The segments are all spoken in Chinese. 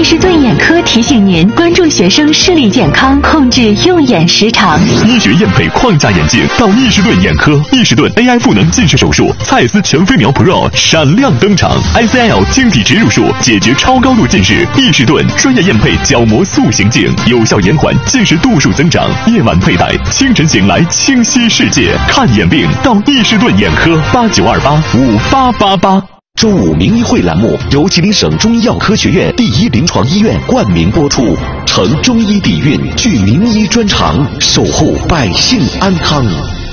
易士顿眼科提醒您关注学生视力健康，控制用眼时长。 医学验配框架眼镜到易士顿眼科，易士顿 AI 赋能近视手术，蔡司全飞秒 Pro 闪亮登场 ，ICL 晶体植入术解决超高度近视，易士顿专业验配角膜塑形镜，有效延缓近视度数增长，夜晚佩戴，清晨醒来清晰世界。看眼病到易士顿眼科，89285888。 周五名医会栏目由吉林省中医药科学院第一临床医院冠名播出，承中医底蕴，聚名医专长，守护百姓安康。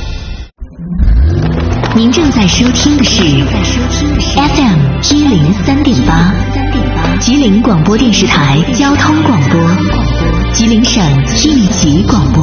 您正在收听的是 FM 103.8，吉林广播电视台交通广播，吉林省应急广播。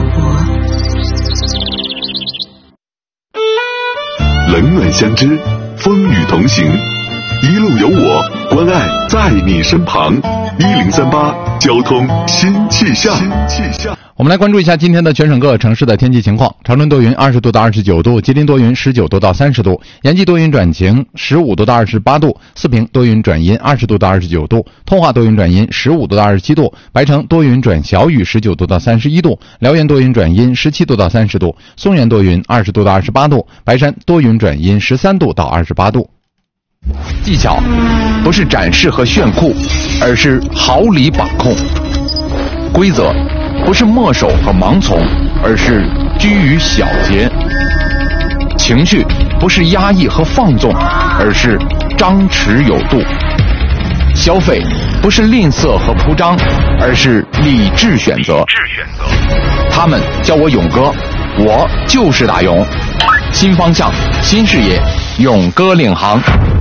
冷暖相知，风雨同行，一路有我，关爱在你身旁。1038交通新气象。 我们来关注一下今天的全省各城市的天气情况。长春多云20度到29度，吉林多云19度到30度，延吉多云转晴15度到28度，四平多云转阴20度到29度，通化多云转阴15度到27度，白城多云转小雨19度到31度，辽源多云转阴17度到30度，松原多云20度到28度，白山多云转阴13度到28度。技巧不是展示和炫酷，而是毫厘把控；规则不是墨守和盲从，而是居于小节；情绪不是压抑和放纵，而是张弛有度；消费不是吝啬和铺张，而是理智选择。他们叫我勇哥，我就是大勇。新方向，新视野，勇哥领航。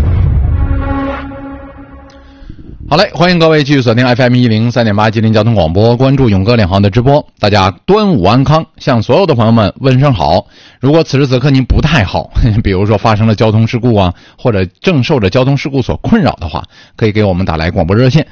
好嘞，欢迎各位继续锁定 FM 103.8吉林交通广播，关注勇哥领航的直播。大家端午安康，向所有的朋友们问声好。如果此时此刻您不太好，比如说发生了交通事故啊，或者正受着交通事故所困扰的话，可以给我们打来广播热线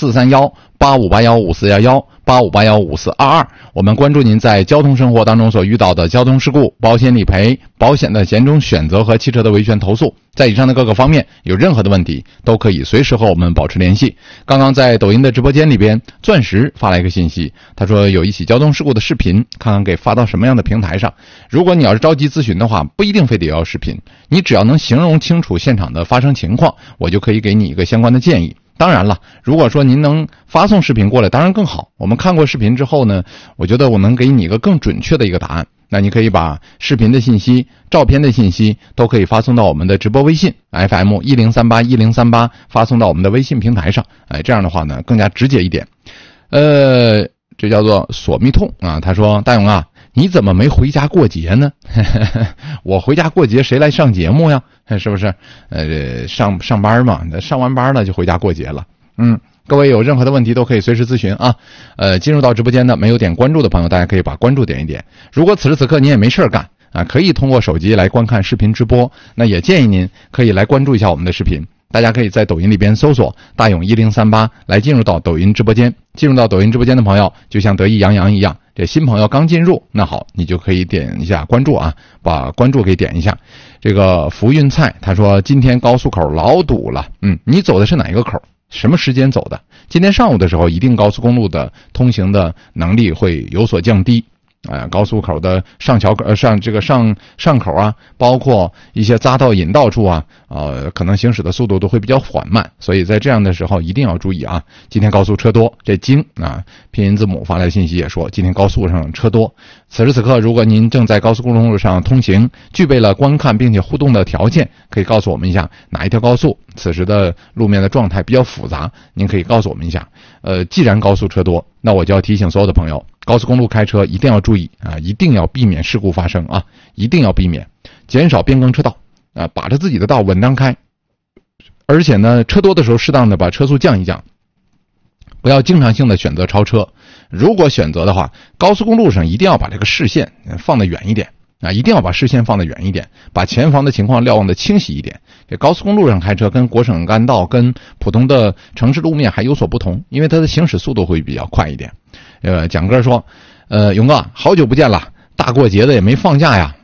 0431-8581-5411，8581-5422。我们关注您在交通生活当中所遇到的交通事故、保险理赔、保险的险种选择和汽车的维权投诉，在以上的各个方面有任何的问题，都可以随时和我们保持联系。刚刚在抖音的直播间里边，钻石发来一个信息，他说有一起交通事故的视频，看看给发到什么样的平台上。如果你要是着急咨询的话，不一定非得要视频，你只要能形容清楚现场的发生情况，我就可以给你一个相关的建议。当然了，如果说您能发送视频过来，当然更好。我们看过视频之后呢，我觉得我能给你一个更准确的一个答案。那你可以把视频的信息、照片的信息都可以发送到我们的直播微信 FM 10381038，发送到我们的微信平台上。这样的话呢，更加直接一点。这叫做索密痛啊。他说：“大勇啊，你怎么没回家过节呢？我回家过节谁来上节目呀？是不是？上班嘛，上完班了就回家过节了。各位有任何的问题都可以随时咨询啊。进入到直播间的没有点关注的朋友，大家可以把关注点一点。如果此时此刻你也没事干啊，可以通过手机来观看视频直播，那也建议您可以来关注一下我们的视频。大家可以在抖音里边搜索大勇1038来进入到抖音直播间。进入到抖音直播间的朋友，就像得意洋洋一样，这新朋友刚进入，那好，你就可以点一下关注啊，把关注给点一下。这个福运菜他说今天高速口老堵了，你走的是哪一个口？什么时间走的？今天上午的时候，一定高速公路的通行的能力会有所降低。高速口的上桥上口啊，包括一些匝道引道处啊，可能行驶的速度都会比较缓慢，所以在这样的时候一定要注意啊。今天高速车多，这京啊拼音字母发来信息也说今天高速上车多。此时此刻，如果您正在高速公路上通行，具备了观看并且互动的条件，可以告诉我们一下哪一条高速此时的路面的状态比较复杂，您可以告诉我们一下。既然高速车多，那我就要提醒所有的朋友，高速公路开车一定要注意啊，一定要避免事故发生啊，一定要避免，减少变更车道啊，把着自己的道稳当开。而且呢，车多的时候适当的把车速降一降，不要经常性的选择超车。如果选择的话，高速公路上一定要把这个视线放得远一点啊，一定要把视线放得远一点，把前方的情况瞭望得清晰一点。这高速公路上开车跟国省干道跟普通的城市路面还有所不同，因为它的行驶速度会比较快一点。蒋哥说，勇哥好久不见了，大过节的也没放假呀。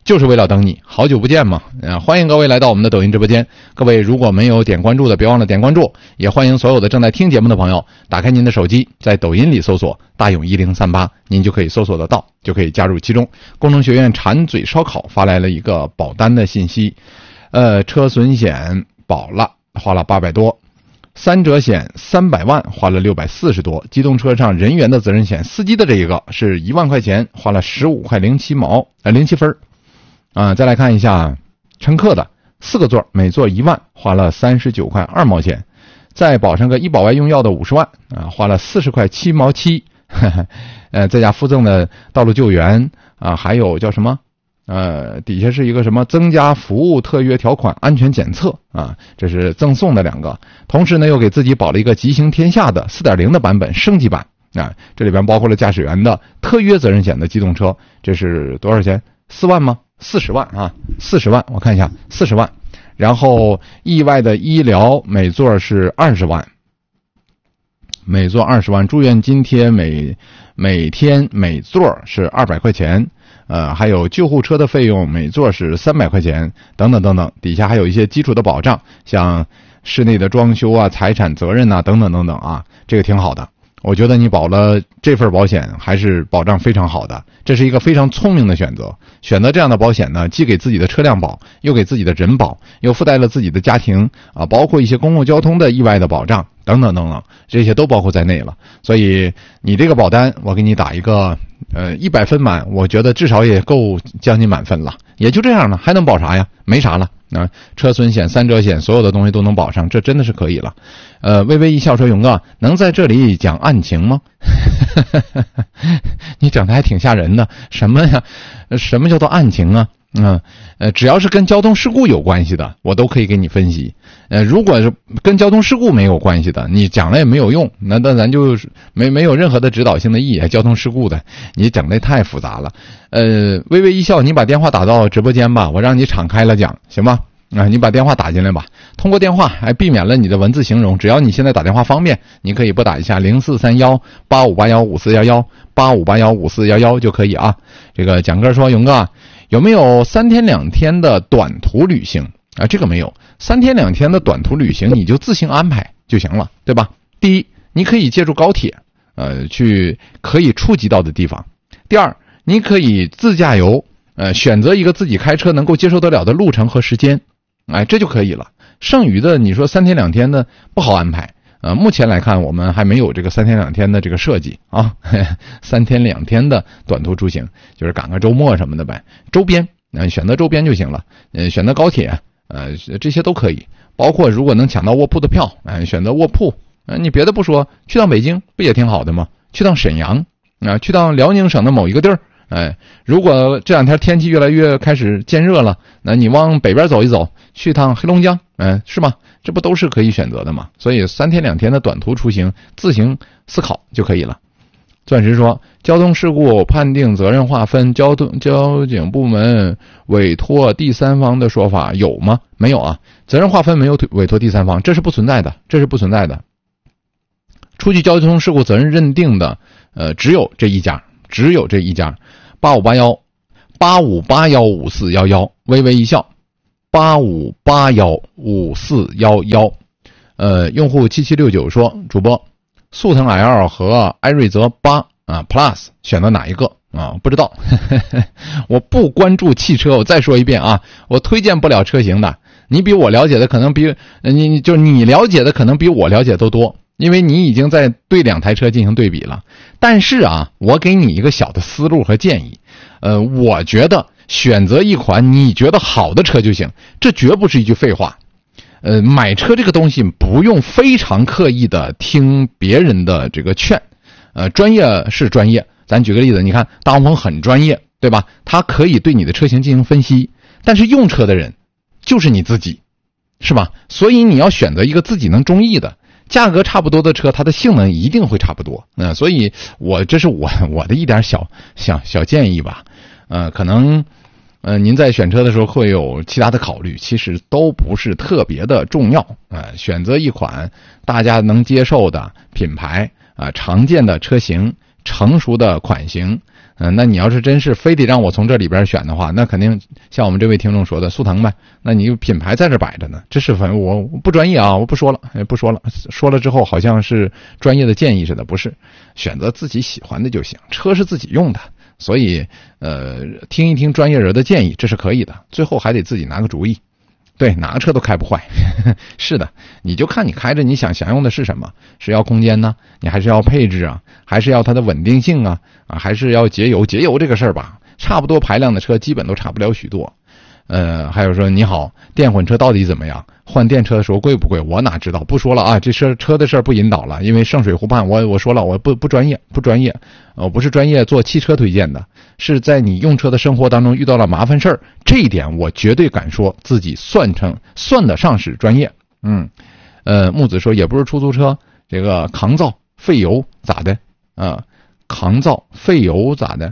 就是为了等你，好久不见嘛！欢迎各位来到我们的抖音直播间。各位如果没有点关注的，别忘了点关注。也欢迎所有的正在听节目的朋友，打开您的手机，在抖音里搜索大勇1038，您就可以搜索得到，就可以加入其中。工程学院馋嘴烧烤发来了一个保单的信息，车损险保了，花了800多。3者险300万，花了640多。机动车上人员的责任险，司机的这一个是1万块钱，花了15块07分。再来看一下乘客的4个座，每座1万，花了39块2毛钱。再保上个医保外用药的50万，花了40块7毛7。再加附赠的道路救援还有叫什么？底下是一个什么增加服务特约条款安全检测这是赠送的2个。同时呢，又给自己保了一个极星天下的 4.0 的版本升级版这里边包括了驾驶员的特约责任险的机动车，这是多少钱？4万吗？40万40万，我看一下40万。然后意外的医疗每座是20万，每座20万。住院津贴每天每座是200块钱。还有救护车的费用每座是300块钱，等等等等。底下还有一些基础的保障，像室内的装修财产责任等等等等这个挺好的。我觉得你保了这份保险还是保障非常好的，这是一个非常聪明的选择。选择这样的保险呢，既给自己的车辆保，又给自己的人保，又附带了自己的家庭包括一些公共交通的意外的保障等等等等，这些都包括在内了。所以你这个保单我给你打一个100分满，我觉得至少也够将近满分了，也就这样了，还能保啥呀？没啥了。车损险3者险所有的东西都能保上，这真的是可以了。微微一笑说，勇哥能在这里讲案情吗？你整的还挺吓人的。什么呀？什么叫做案情啊？只要是跟交通事故有关系的，我都可以给你分析。如果是跟交通事故没有关系的，你讲了也没有用，那咱就没有任何的指导性的意义。交通事故的，你整的太复杂了。微微一笑，你把电话打到直播间吧，我让你敞开了讲，行吧？你把电话打进来吧，通过电话避免了你的文字形容。只要你现在打电话方便，你可以拨打一下04318581541185815411就可以这个蒋哥说，勇哥有没有3天2天的短途旅行这个没有。3天2天的短途旅行你就自行安排就行了，对吧？第一，你可以借助高铁去可以触及到的地方。第二，你可以自驾游选择一个自己开车能够接受得了的路程和时间这就可以了。剩余的你说3天2天的不好安排目前来看我们还没有这个3天2天的这个设计3天2天的短途出行就是赶个周末什么的呗，周边选择周边就行了。选择高铁这些都可以，包括如果能抢到卧铺的票选择卧铺你别的不说，去趟北京不也挺好的吗？去趟沈阳去趟辽宁省的某一个地儿如果这2天天气越来越开始渐热了，那你往北边走一走，去趟黑龙江是吗？这不都是可以选择的吗？所以3天2天的短途出行自行思考就可以了。钻石说，交通事故判定责任划分，交警部门委托第三方的说法有吗？没有责任划分没有委托第三方，这是不存在的，出具交通事故责任认定的只有这一家85815411，微微一笑85815411。用户7769说，主播速腾 L 和艾瑞泽8Plus 选择哪一个不知道我不关注汽车，我再说一遍我推荐不了车型的。你比我了解的可能比你了解的可能比我了解都多，因为你已经在对2台车进行对比了。但是我给你一个小的思路和建议，我觉得选择一款你觉得好的车就行，这绝不是一句废话。买车这个东西不用非常刻意的听别人的这个劝，专业是专业。咱举个例子，你看大黄蜂很专业，对吧？他可以对你的车型进行分析，但是用车的人就是你自己，是吧？所以你要选择一个自己能中意的，价格差不多的车，它的性能一定会差不多。所以这是我的一点小建议吧。可能您在选车的时候会有其他的考虑，其实都不是特别的重要。选择一款大家能接受的品牌常见的车型，成熟的款型， 那你要是真是非得让我从这里边选的话，那肯定像我们这位听众说的速腾呗，那你品牌在这摆着呢，这是我不专业啊，我不说了，说了之后好像是专业的建议似的，不是，选择自己喜欢的就行，车是自己用的，所以听一听专业人的建议这是可以的，最后还得自己拿个主意。对，哪个车都开不坏是的，你就看你开着你想享用的是什么，是要空间呢，你还是要配置啊，还是要它的稳定性啊，还是要节油这个事儿吧，差不多排量的车基本都差不了许多。还有说你好，电混车到底怎么样？换电车的时候贵不贵？我哪知道，不说了啊，这车的事儿不引导了，因为圣水湖畔我说了，我不专业，我不是专业做汽车推荐的，是在你用车的生活当中遇到了麻烦事儿，这一点我绝对敢说自己算得上是专业。木子说也不是出租车，这个抗造费油咋的？抗造费油咋的？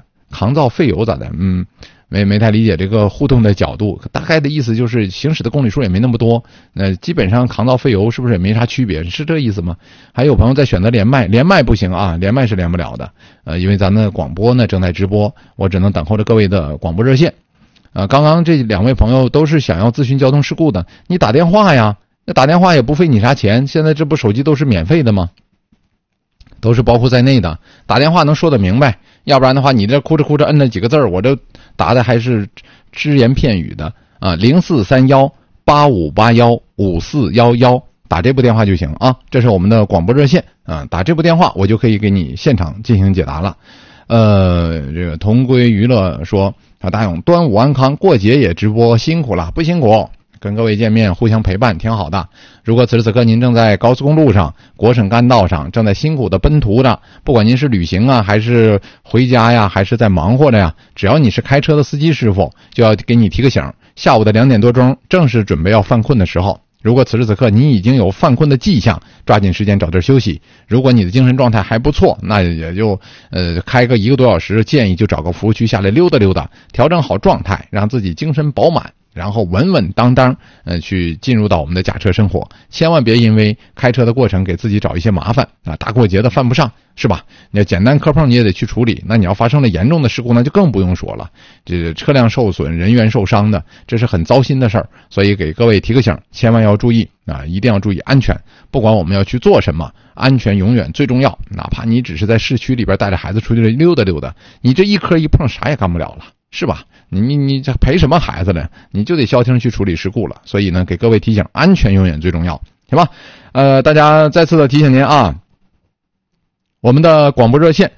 没太理解这个互动的角度，大概的意思就是行驶的公里数也没那么多，基本上抗造费油是不是也没啥区别？是这意思吗？还有朋友在选择连麦不行啊，连麦是连不了的，因为咱的广播呢正在直播，我只能等候着各位的广播热线。刚刚这两位朋友都是想要咨询交通事故的，你打电话呀，那打电话也不费你啥钱，现在这不手机都是免费的吗？都是包括在内的，打电话能说得明白，要不然的话你这哭着摁了几个字我这答的还是只言片语的啊。043185815411打这部电话就行啊，这是我们的广播热线啊，打这部电话我就可以给你现场进行解答了。这个同归娱乐说大勇端午安康，过节也直播辛苦了，不辛苦，跟各位见面互相陪伴挺好的。如果此时此刻您正在高速公路上、国省干道上正在辛苦的奔途着，不管您是旅行啊还是回家呀，还是在忙活着呀，只要你是开车的司机师傅，就要给你提个醒，下午的2点多钟正是准备要犯困的时候。如果此时此刻你已经有犯困的迹象，抓紧时间找地儿休息。如果你的精神状态还不错，那也就开个1个多小时，建议就找个服务区下来溜达溜达，调整好状态，让自己精神饱满，然后稳稳当当去进入到我们的驾车生活。千万别因为开车的过程给自己找一些麻烦啊！大过节的犯不上是吧？你要简单磕碰你也得去处理，那你要发生了严重的事故那就更不用说了，这车辆受损、人员受伤的，这是很糟心的事儿。所以给各位提个醒，千万要注意啊，一定要注意安全。不管我们要去做什么，安全永远最重要。哪怕你只是在市区里边带着孩子出去溜达溜达，你这一磕一碰啥也干不了了，是吧？你这陪什么孩子了？你就得消停去处理事故了。所以呢，给各位提醒，安全永远最重要，行吧？大家再次的提醒您啊，我们的广播热线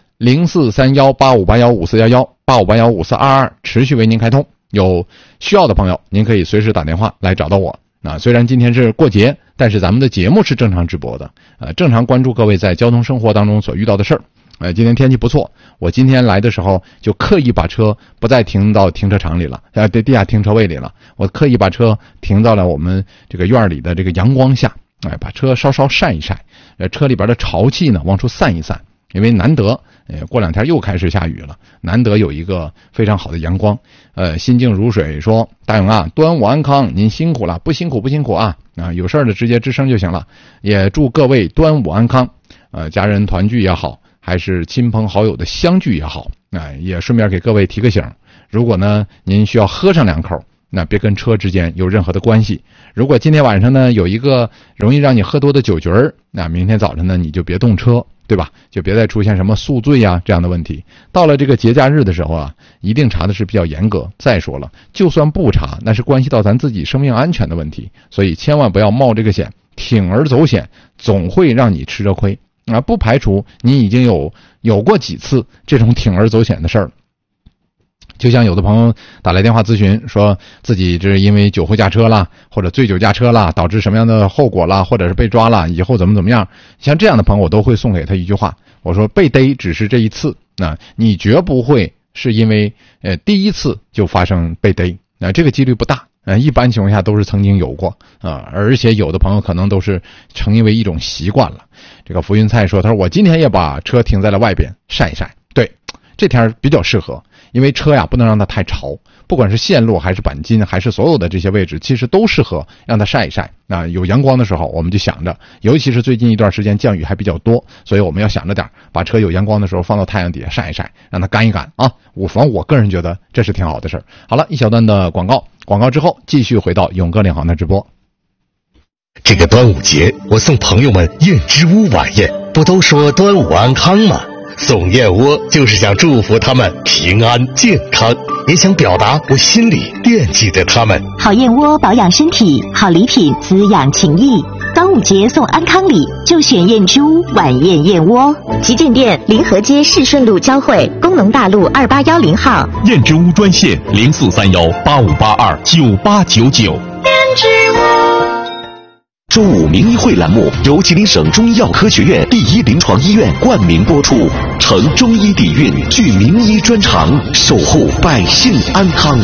04318581541185815422持续为您开通，有需要的朋友您可以随时打电话来找到我。虽然今天是过节，但是咱们的节目是正常直播的，正常关注各位在交通生活当中所遇到的事儿。今天天气不错，我今天来的时候就刻意把车不再停到停车场里了，地下停车位里了，我刻意把车停到了我们这个院里的这个阳光下，把车稍稍晒一晒，车里边的潮气呢往出散一散，因为难得过2天又开始下雨了，难得有一个非常好的阳光。心静如水说，大勇啊，端午安康，您辛苦了，不辛苦啊，有事儿的直接吱声就行了。也祝各位端午安康，家人团聚也好，还是亲朋好友的相聚也好，也顺便给各位提个醒，如果呢您需要喝上2口，那别跟车之间有任何的关系。如果今天晚上呢有一个容易让你喝多的酒局儿，那明天早晨呢你就别动车，对吧？就别再出现什么宿醉啊这样的问题。到了这个节假日的时候啊，一定查的是比较严格。再说了，就算不查，那是关系到咱自己生命安全的问题，所以千万不要冒这个险，铤而走险，总会让你吃着亏啊！不排除你已经有过几次这种铤而走险的事儿。就像有的朋友打来电话咨询，说自己这是因为酒后驾车啦，或者醉酒驾车啦，导致什么样的后果啦，或者是被抓了，以后怎么样。像这样的朋友，我都会送给他一句话，我说被逮只是这一次，你绝不会是因为第一次就发生被逮，这个几率不大。一般情况下都是曾经有过而且有的朋友可能都是成为一种习惯了。这个浮云菜说，他说我今天也把车停在了外边晒一晒。对， 这天比较适合，因为车呀不能让它太潮，不管是线路还是钣金还是所有的这些位置，其实都适合让它晒一晒。有阳光的时候，我们就想着，尤其是最近一段时间降雨还比较多，所以我们要想着点，把车有阳光的时候放到太阳底下晒一晒，让它干一干啊。反正我个人觉得这是挺好的事儿。好了，一小段的广告之后，继续回到勇哥领航的直播。 这个端午节，我送朋友们燕之屋晚宴，不都说端午安康吗？送燕窝就是想祝福他们平安健康，也想表达我心里惦记着他们。 好燕窝保养身体，好礼品滋养情谊。端午节送安康礼，就选燕之屋晚宴燕窝。旗舰店临河街市顺路交汇，工农大路2810号。 燕之屋专线043185829899。 燕之屋。 周五名医会栏目由吉林省中医药科学院第一临床医院冠名播出，承中医底蕴，聚名医专长，守护百姓安康。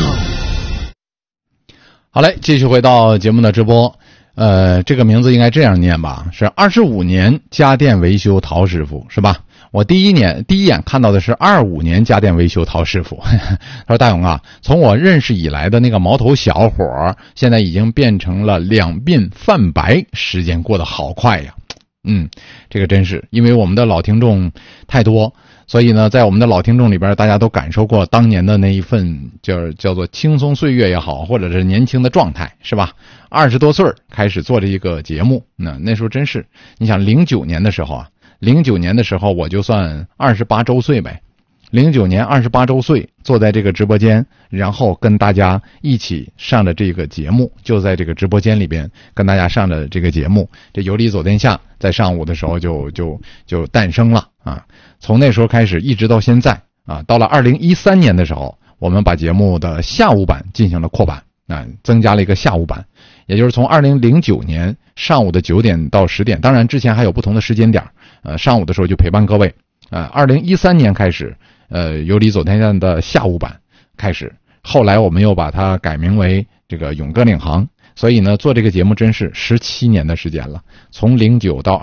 好嘞，继续回到节目的直播。这个名字应该这样念吧，是25年家电维修陶师傅，是吧？我第一眼看到的是25年家电维修陶师傅。他说大勇啊，从我认识以来的那个毛头小伙，现在已经变成了两鬓泛白，时间过得好快呀。这个真是，因为我们的老听众太多，所以呢，在我们的老听众里边，大家都感受过当年的那一份叫做轻松岁月也好，或者是年轻的状态，是吧？20多岁开始做这一个节目，那时候真是，你想09年的时候我就算28周岁呗。09年28周岁，坐在这个直播间，然后跟大家一起上的这个节目，就在这个直播间里边跟大家上的这个节目，这有理走天下在上午的时候就诞生了啊。从那时候开始一直到现在啊，到了2013年的时候，我们把节目的下午版进行了扩版啊，增加了一个下午版，也就是从2009年上午的9点到10点，当然之前还有不同的时间点，上午的时候就陪伴各位。2013年开始，有理走天下的下午版开始，后来我们又把它改名为这个勇哥领航，所以呢，做这个节目真是17年的时间了，从09到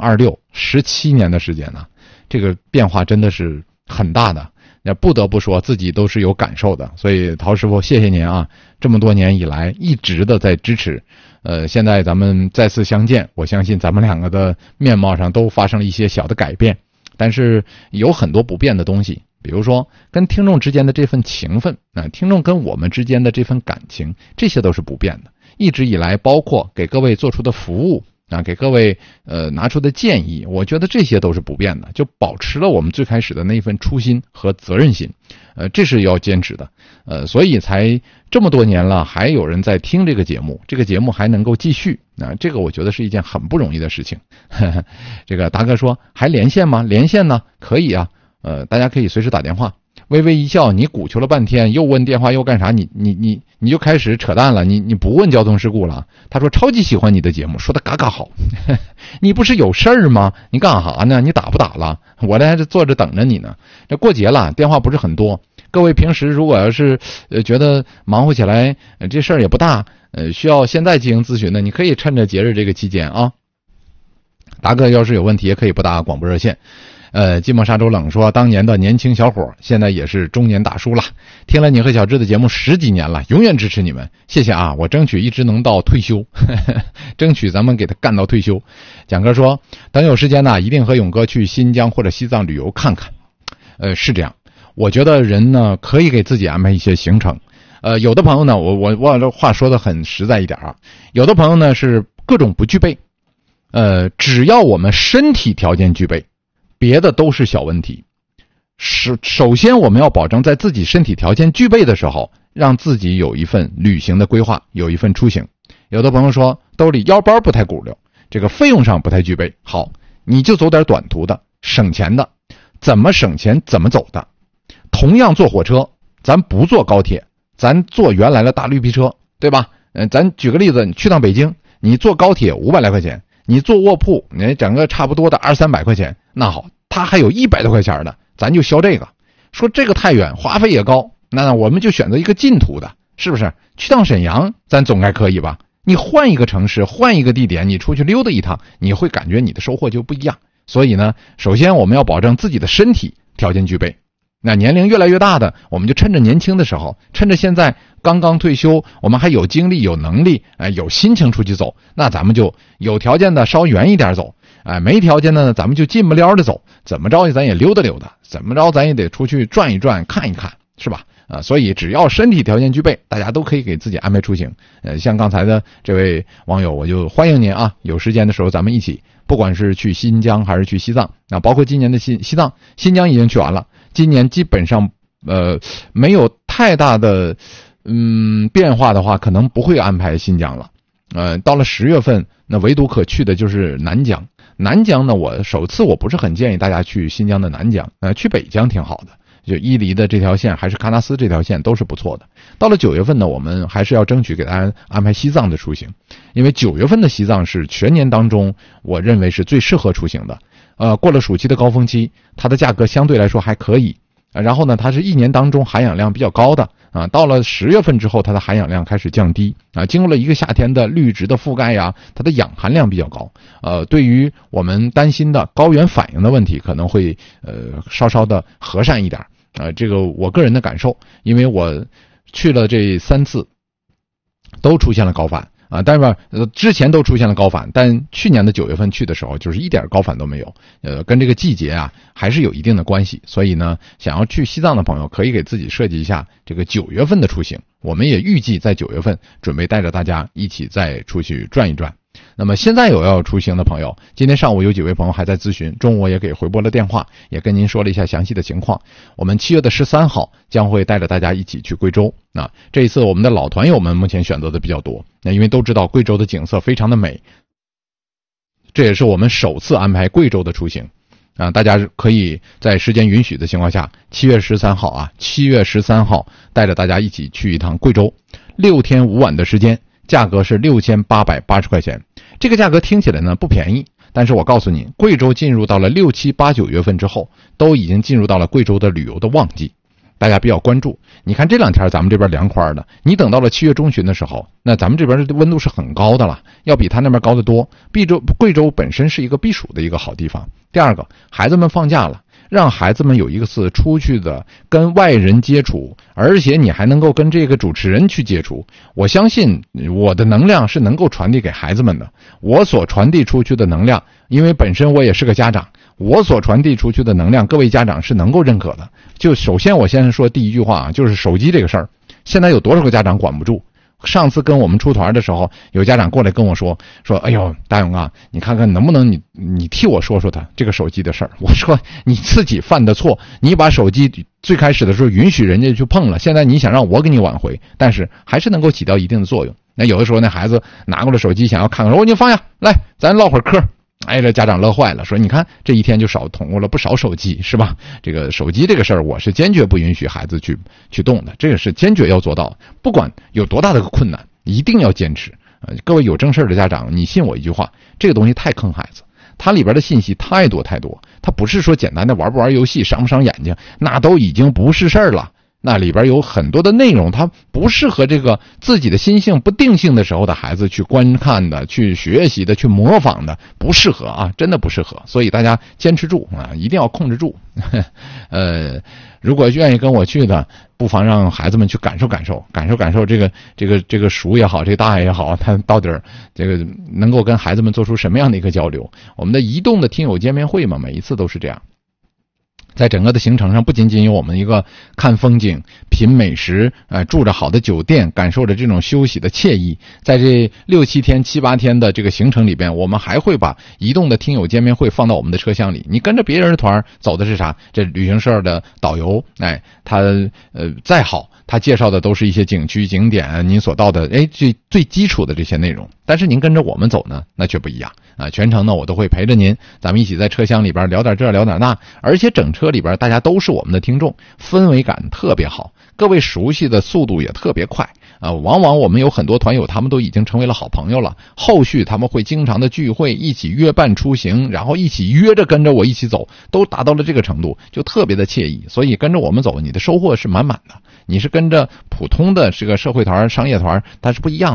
2026，17年的时间呢，这个变化真的是很大的。那不得不说自己都是有感受的，所以陶师傅谢谢您啊，这么多年以来一直的在支持。现在咱们再次相见，我相信咱们两个的面貌上都发生了一些小的改变，但是有很多不变的东西，比如说跟听众之间的这份情分，听众跟我们之间的这份感情，这些都是不变的。一直以来，包括给各位做出的服务啊，给各位拿出的建议，我觉得这些都是不变的，就保持了我们最开始的那份初心和责任心，这是要坚持的，所以才这么多年了，还有人在听这个节目，这个节目还能够继续，这个我觉得是一件很不容易的事情。这个达哥说还连线吗？连线呢，可以啊，大家可以随时打电话。微微一笑，你鼓求了半天，又问电话又干啥？你就开始扯淡了，你不问交通事故了？他说超级喜欢你的节目，说的嘎嘎好。你不是有事儿吗？你干啥呢？你打不打了？我在这坐着等着你呢。这过节了，电话不是很多。各位平时如果要是觉得忙活起来，这事儿也不大，需要现在进行咨询的，你可以趁着节日这个期间啊。达哥要是有问题，也可以拨打广播热线。寂寞沙洲冷说，当年的年轻小伙现在也是中年大叔了，听了你和小智的节目10几年了，永远支持你们，谢谢啊，我争取一直能到退休。争取咱们给他干到退休。蒋哥说等有时间呢，一定和勇哥去新疆或者西藏旅游看看。是这样，我觉得人呢可以给自己安排一些行程。有的朋友呢，我这话说的很实在一点啊，有的朋友呢是各种不具备，只要我们身体条件具备，别的都是小问题。首先我们要保证在自己身体条件具备的时候，让自己有一份旅行的规划，有一份出行。有的朋友说兜里腰包不太鼓溜，这个费用上不太具备，好，你就走点短途的，省钱的。怎么省钱怎么走的。同样坐火车，咱不坐高铁，咱坐原来的大绿皮车，对吧？咱举个例子，你去趟北京，你坐高铁500来块钱，你坐卧铺，你整个差不多的200-300块钱，那好，他还有100多块钱的，咱就消这个。说这个太远，花费也高，那我们就选择一个近途的，是不是？去趟沈阳，咱总该可以吧？你换一个城市，换一个地点，你出去溜达一趟，你会感觉你的收获就不一样。所以呢，首先我们要保证自己的身体条件具备， 那年龄越来越大的，我们就趁着年轻的时候，趁着现在刚刚退休，我们还有精力、有能力、有心情出去走，那咱们就有条件的稍远一点走，没条件的呢，咱们就近不撩的走，怎么着咱也溜达溜达，怎么着咱也得出去转一转、看一看，是吧？所以只要身体条件具备，大家都可以给自己安排出行。像刚才的这位网友，我就欢迎您啊，有时间的时候咱们一起，不管是去新疆还是去西藏，包括今年的西藏，新疆已经去完了，今年基本上没有太大的变化的话，可能不会安排新疆了。到了10月份，那唯独可去的就是南疆。南疆呢，首次我不是很建议大家去新疆的南疆，去北疆挺好的。就伊犁的这条线还是喀纳斯这条线都是不错的。到了9月份呢，我们还是要争取给大家安排西藏的出行，因为9月份的西藏是全年当中我认为是最适合出行的。过了暑期的高峰期，它的价格相对来说还可以。然后呢，它是一年当中含氧量比较高的啊。到了10月份之后，它的含氧量开始降低啊。经过了一个夏天的绿植的覆盖呀，它的氧含量比较高。对于我们担心的高原反应的问题，可能会稍稍的和善一点。这个我个人的感受，因为我去了这3次，都出现了高反啊。但是之前都出现了高反，但去年的9月份去的时候，就是一点高反都没有。跟这个季节啊还是有一定的关系。所以呢，想要去西藏的朋友，可以给自己设计一下这个9月份的出行。我们也预计在9月份准备带着大家一起再出去转一转。那么现在有要出行的朋友，今天上午有几位朋友还在咨询，中午我也给回拨了电话，也跟您说了一下详细的情况。我们7月13号将会带着大家一起去贵州。这一次我们的老团友们目前选择的比较多，因为都知道贵州的景色非常的美，这也是我们首次安排贵州的出行。大家可以在时间允许的情况下，7月13号带着大家一起去一趟贵州，6天5晚的时间，价格是6880块钱。这个价格听起来呢不便宜，但是我告诉你，贵州进入到了6、7、8、9月份之后，都已经进入到了贵州的旅游的旺季，大家比较关注。你看这2天咱们这边凉快的，你等到了7月中旬的时候，那咱们这边的温度是很高的了，要比他那边高得多。贵州本身是一个避暑的一个好地方。第二个，孩子们放假了，让孩子们有一个次出去的跟外人接触，而且你还能够跟这个主持人去接触。我相信我的能量是能够传递给孩子们的，我所传递出去的能量，因为本身我也是个家长，我所传递出去的能量，各位家长是能够认可的。就首先我先说第一句话啊，就是手机这个事儿，现在有多少个家长管不住？上次跟我们出团的时候，有家长过来跟我说，哎呦，大勇啊，你看看能不能你替我说说他这个手机的事儿。我说你自己犯的错，你把手机最开始的时候允许人家去碰了，现在你想让我给你挽回，但是还是能够起到一定的作用。那有的时候那孩子拿过来手机想要看看，说你放下来，咱唠会儿嗑。这家长乐坏了，说你看这一天就少捅过了不少手机，是吧？这个手机这个事儿，我是坚决不允许孩子去动的，这个是坚决要做到的。不管有多大的困难，一定要坚持。各位有正事的家长，你信我一句话，这个东西太坑孩子，它里边的信息太多，它不是说简单的玩不玩游戏，伤不伤眼睛，那都已经不是事儿了。那里边有很多的内容，它不适合这个自己的心性不定性的时候的孩子去观看的、去学习的、去模仿的，不适合啊，真的不适合。所以大家坚持住啊，一定要控制住。如果愿意跟我去的，不妨让孩子们去感受这个熟也好，这个大也好，他到底这个能够跟孩子们做出什么样的一个交流。我们的移动的听友见面会嘛，每一次都是这样。在整个的行程上，不仅仅有我们一个看风景、品美食，住着好的酒店，感受着这种休息的惬意。在这6、7天、7、8天的这个行程里边，我们还会把移动的听友见面会放到我们的车厢里。你跟着别人的团走的是啥？这旅行社的导游，他再好，他介绍的都是一些景区、景点，您所到的最基础的这些内容。但是您跟着我们走呢，那却不一样啊！全程呢，我都会陪着您，咱们一起在车厢里边聊点这聊点那，而且整车里边大家都是我们的听众，氛围感特别好，各位熟悉的速度也特别快啊！往往我们有很多团友，他们都已经成为了好朋友了，后续他们会经常的聚会，一起约伴出行，然后一起约着跟着我一起走，都达到了这个程度，就特别的惬意。所以跟着我们走，你的收获是满满的。你是跟着普通的这个社会团、商业团，它是不一样的。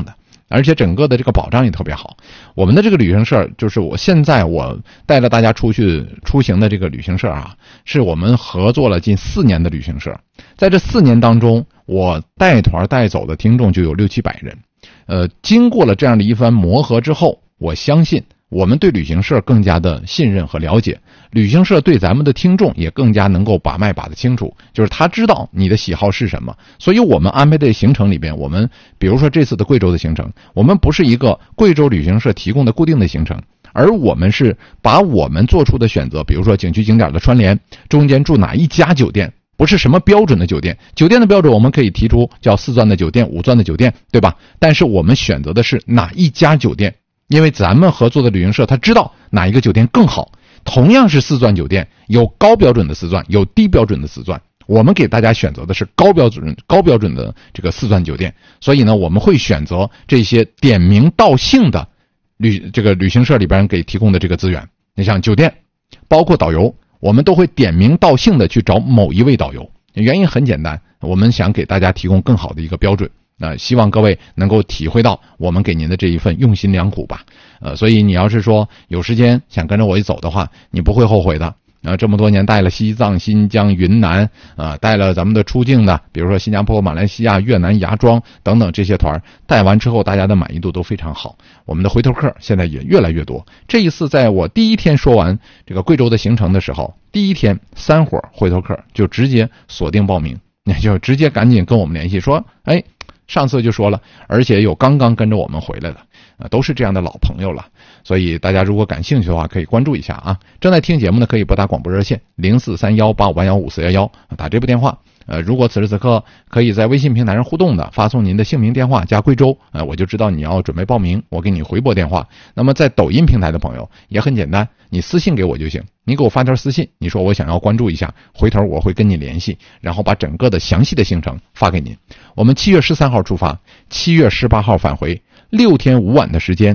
而且整个的这个保障也特别好。我们的这个旅行社，就是我带着大家出行的这个旅行社啊，是我们合作了近4年的旅行社。在这4年当中，我带团带走的听众就有600-700人。经过了这样的一番磨合之后，我相信我们对旅行社更加的信任和了解，旅行社对咱们的听众也更加能够把脉把得清楚，就是他知道你的喜好是什么。所以我们安排的行程里边，我们比如说这次的贵州的行程，我们不是一个贵州旅行社提供的固定的行程，而我们是把我们做出的选择，比如说景区景点的串联，中间住哪一家酒店，不是什么标准的酒店，酒店的标准我们可以提出叫4钻的酒店、5钻的酒店，对吧？但是我们选择的是哪一家酒店，因为咱们合作的旅行社他知道哪一个酒店更好。同样是4钻酒店，有高标准的4钻，有低标准的4钻，我们给大家选择的是高标准的这个4钻酒店。所以呢，我们会选择这些点名道姓的旅行社里边给提供的这个资源。你像酒店包括导游，我们都会点名道姓的去找某一位导游，原因很简单，我们想给大家提供更好的一个标准。希望各位能够体会到我们给您的这一份用心良苦吧。所以你要是说有时间想跟着我一走的话，你不会后悔的。这么多年带了西藏、新疆、云南，带了咱们的出境的，比如说新加坡、马来西亚、越南、芽庄等等这些团，带完之后大家的满意度都非常好，我们的回头客现在也越来越多。这一次在我第一天说完这个贵州的行程的时候，第一天3伙回头客就直接锁定报名，那就直接赶紧跟我们联系说，上次就说了，而且有刚刚跟着我们回来的，都是这样的老朋友了。所以大家如果感兴趣的话，可以关注一下啊。正在听节目呢，可以拨打广播热线043185815411，打这部电话。如果此时此刻可以在微信平台上互动的，发送您的姓名、电话加贵州，我就知道你要准备报名，我给你回拨电话。那么在抖音平台的朋友也很简单，你私信给我就行，你给我发条私信，你说我想要关注一下，回头我会跟你联系，然后把整个的详细的行程发给您。我们7月13号出发，7月18号返回，6天5晚的时间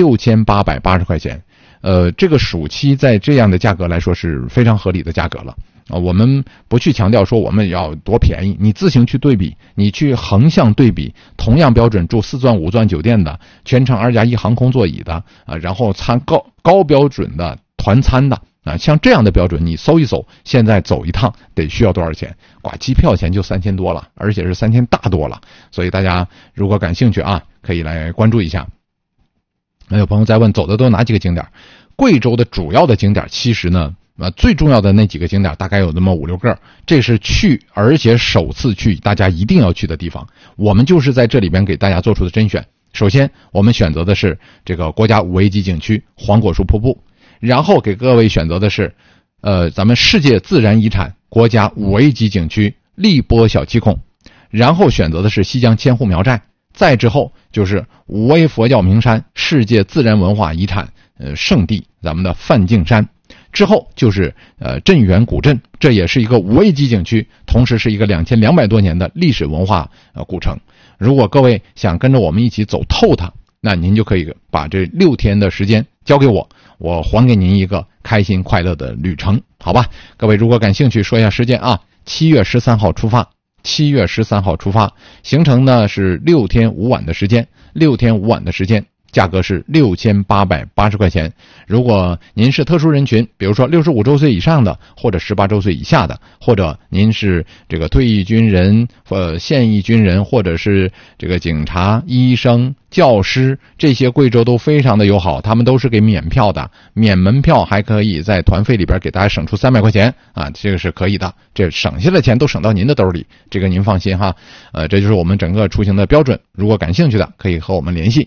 ，6880块钱。这个暑期在这样的价格来说是非常合理的价格了。我们不去强调说我们要多便宜，你自行去对比，你去横向对比，同样标准住4钻5钻酒店的，全程2+1航空座椅的，然后高标准的团餐的，像这样的标准你搜一搜，现在走一趟得需要多少钱？挂机票钱就3000多了，而且是3000大多了。所以大家如果感兴趣啊，可以来关注一下。有朋友在问走的都哪几个景点？贵州的主要的景点其实呢，最重要的那几个景点大概有那么5-6个，这是而且首次去大家一定要去的地方。我们就是在这里边给大家做出的甄选。首先我们选择的是这个国家5A级景区黄果树瀑布，然后给各位选择的是咱们世界自然遗产国家5A级景区荔波小七孔，然后选择的是西江千户苗寨，再之后就是5A佛教名山世界自然文化遗产圣地咱们的梵净山，之后就是镇远古镇，这也是一个5A级景区，同时是一个2200多年的历史文化古城。如果各位想跟着我们一起走透它，那您就可以把这6天的时间交给我，我还给您一个开心快乐的旅程，好吧？各位如果感兴趣，说一下时间啊，7月13号出发，7月13号出发，行程呢是6天5晚的时间，6天5晚的时间，价格是6880块钱。如果您是特殊人群，比如说65周岁以上的，或者18周岁以下的，或者您是这个退役军人、现役军人，或者是这个警察、医生、教师，这些贵州都非常的友好，他们都是给免票的，免门票，还可以在团费里边给大家省出300块钱啊，这个是可以的，这省下的钱都省到您的兜里，这个您放心哈。这就是我们整个出行的标准。如果感兴趣的，可以和我们联系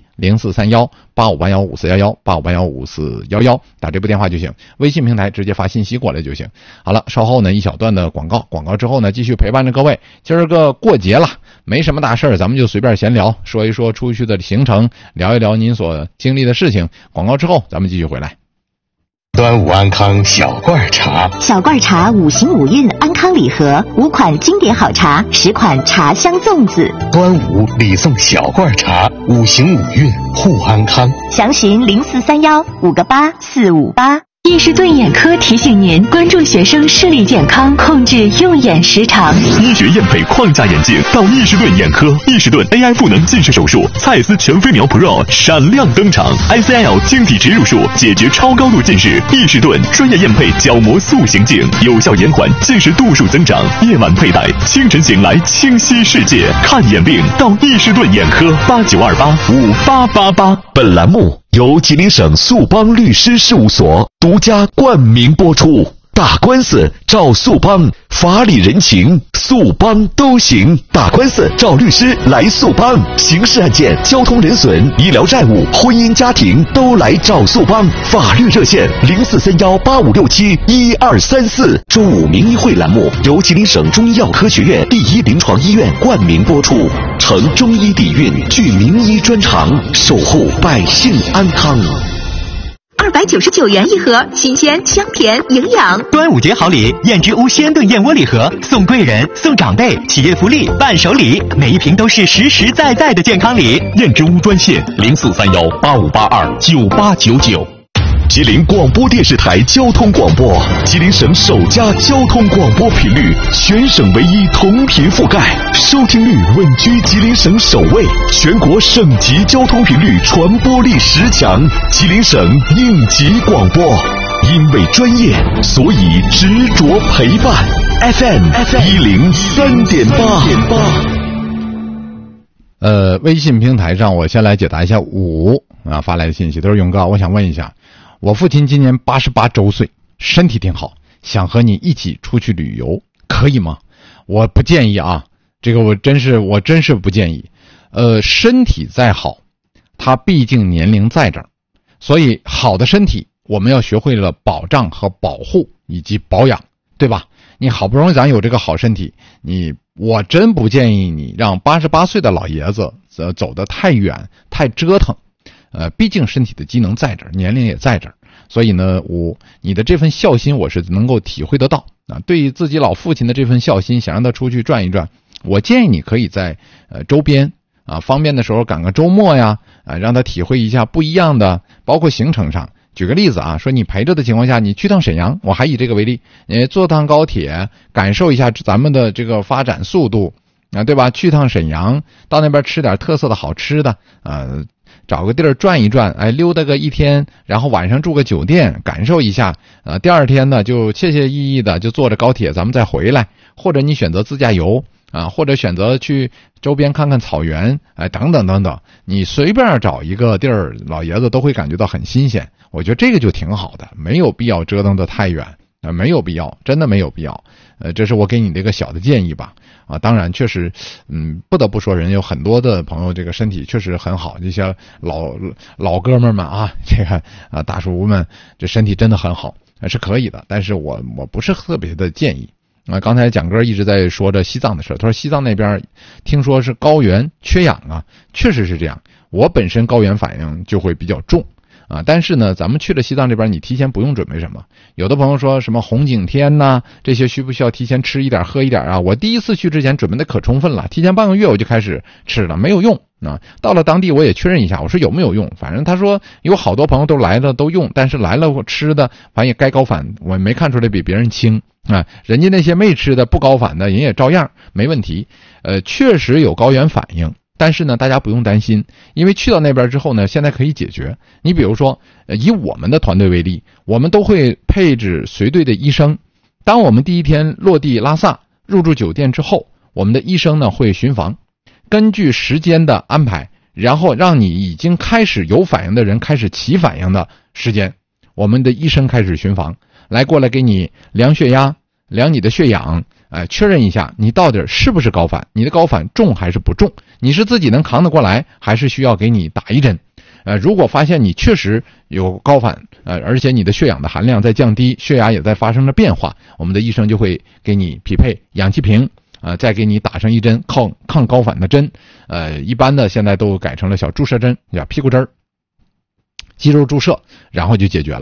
043185815411，85815411，打这部电话就行，微信平台直接发信息过来就行。好了，稍后呢一小段的广告之后呢，继续陪伴着各位。今儿个过节了，没什么大事儿，咱们就随便闲聊，说一说出去的行程，聊一聊您所经历的事情。广告之后咱们继续回来。 端午安康小罐茶， 小罐茶5行5运安康礼盒，5款经典好茶，10款茶香粽子。 端午礼送小罐茶，5行5运护安康。 详询0431-58458。 伊士顿眼科提醒您关注学生视力健康，控制用眼时长。 医学验配框架眼镜到伊士顿眼科，伊士顿 AI 赋能近视手术，蔡司全飞秒 Pro 闪亮登场 ，ICL 晶体植入术解决超高度近视，伊士顿专业验配角膜塑形镜，有效延缓近视度数增长。夜晚佩戴，清晨醒来清晰世界。看眼病到伊士顿眼科，8928588888。 本栏目由吉林省速邦律师事务所独家冠名播出。打官司找速邦，法理人情速邦都行。打官司找律师来速邦，刑事案件、交通人损、医疗债务、婚姻家庭都来找速邦。法律热线043185671234。中午名医会栏目由吉林省中医药科学院第一临床医院冠名播出，承中医底蕴，具名医专长，守护百姓安康。 299元一盒，新鲜、香甜、营养。 端午节好礼，燕之屋鲜炖燕窝礼盒，送贵人、送长辈，企业福利、伴手礼，每一瓶都是实实在在的健康礼。 燕之屋专线043185829899。 吉林广播电视台交通广播，吉林省首家交通广播频率，全省唯一同频覆盖，收听率稳居吉林省首位，全国省级交通频率传播力10强，吉林省应急广播。因为专业，所以执着陪伴。FM 103.8。 微信平台上，我先来解答一下发来的信息，都是永哥，我想问一下，我父亲今年88周岁，身体挺好，想和你一起出去旅游，可以吗？我不建议啊，这个我真是不建议。身体再好，他毕竟年龄在这儿，所以好的身体我们要学会了保障和保护以及保养，对吧？你好不容易咱有这个好身体，我真不建议你让88岁的老爷子走得太远太折腾。毕竟身体的机能在这儿，年龄也在这儿，所以呢，你的这份孝心我是能够体会得到啊。对于自己老父亲的这份孝心，想让他出去转一转，我建议你可以在周边啊方便的时候赶个周末呀，让他体会一下不一样的，包括行程上。举个例子啊，说你陪着的情况下，你去趟沈阳，我还以这个为例，你坐趟高铁，感受一下咱们的这个发展速度啊，对吧？去趟沈阳，到那边吃点特色的好吃的找个地儿转一转，溜达个一天，然后晚上住个酒店，感受一下。第二天呢，就惬惬意意的就坐着高铁，咱们再回来，或者你选择自驾游啊，或者选择去周边看看草原，等等等等，你随便找一个地儿，老爷子都会感觉到很新鲜。我觉得这个就挺好的，没有必要折腾得太远，没有必要，真的没有必要。这是我给你的一个小的建议吧。当然确实，不得不说，人有很多的朋友这个身体确实很好，这些老哥们们啊，这个大叔们，这身体真的很好，是可以的。但是我不是特别的建议。刚才蒋哥一直在说着西藏的事，他说西藏那边听说是高原缺氧啊，确实是这样。我本身高原反应就会比较重。但是呢，咱们去了西藏这边，你提前不用准备什么。有的朋友说什么红景天呐，这些需不需要提前吃一点喝一点啊？我第一次去之前准备的可充分了，提前半个月我就开始吃了，没有用啊。到了当地我也确认一下，我说有没有用？反正他说有好多朋友都来了都用，但是来了我吃的反正也该高反，我没看出来比别人轻啊。人家那些没吃的不高反的人也照样没问题。确实有高原反应。但是呢，大家不用担心，因为去到那边之后呢，现在可以解决。你比如说，以我们的团队为例，我们都会配置随队的医生。当我们第一天落地拉萨，入住酒店之后，我们的医生呢会巡房，根据时间的安排，然后让你已经开始有反应的人开始起反应的时间，我们的医生开始巡房，过来给你量血压，量你的血氧。确认一下你到底是不是高反，你的高反重还是不重，你是自己能扛得过来，还是需要给你打一针。如果发现你确实有高反，而且你的血氧的含量在降低，血压也在发生着变化，我们的医生就会给你匹配氧气瓶，再给你打上一针抗高反的针。一般的现在都改成了小注射针，叫屁股针，肌肉注射，然后就解决了。